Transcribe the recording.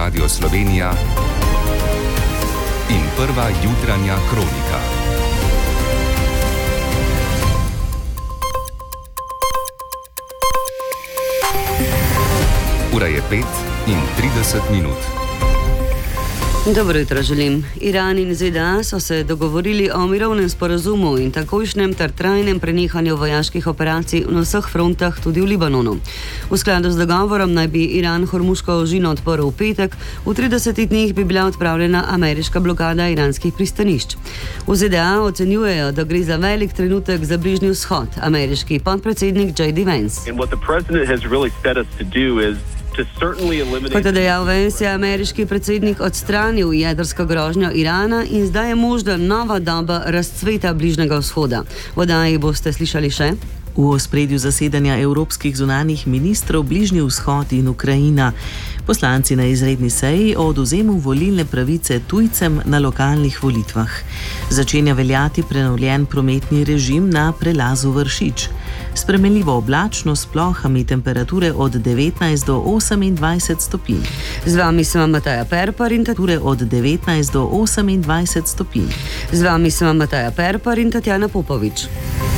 Radio Slovenija in prva jutranja kronika. Ura je 5:30. Dobro jutro želim. Iran in ZDA so se dogovorili o mirovnem sporazumu in takojšnjem ter trajnem prenehanju vojaških operacij na vseh frontah, tudi v Libanonu. V skladu z dogovorom naj bi Iran Hormuško ožino odprl v petek, v 30 dneh bi bila odpravljena ameriška blokada iranskih pristanišč. V ZDA ocenjujejo, da gre za velik trenutek za Bližnji vzhod. Ameriški podpredsednik J.D. Vance. Kot je dejal Vance, je ameriški predsednik odstranil jedrsko grožnjo Irana in zdaj je možna nova doba razcveta Bližnjega vzhoda. V oddaji boste slišali še: v ospredju zasedanja evropskih zunanjih ministrov Bližnji vzhod in Ukrajina. Poslanci na izredni seji o odvzemu volilne pravice tujcem na lokalnih volitvah. Začenja veljati prenovljen prometni režim na prelazu Vršič. Spremenljivo oblačno s plohami, temperature od 19 do 28 stopinj. Z vami sem Mataja Perpar in od 19 do 28 stopinj. Z vami sem Mataja Perpar in Tatjana Popovič.